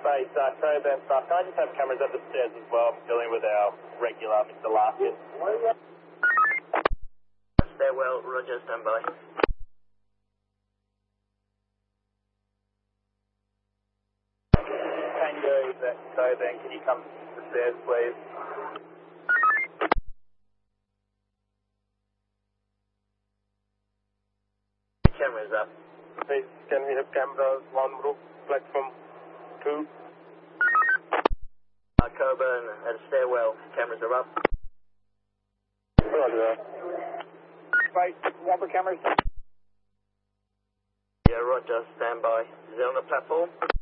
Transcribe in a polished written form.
Base, Coburn staff. Can I just have cameras at the stairs as well? I'm dealing with our regular Mr. Larkin. Stairwell, Roger, stand by. Tango, that's Coburn. Can you come to the stairs, please? Cameras up. Please, can we have cameras on roof, platform 2? Coburn at stairwell, cameras are up. Roger. Right, Whopper cameras. Yeah, Roger, stand by. Is it on the platform?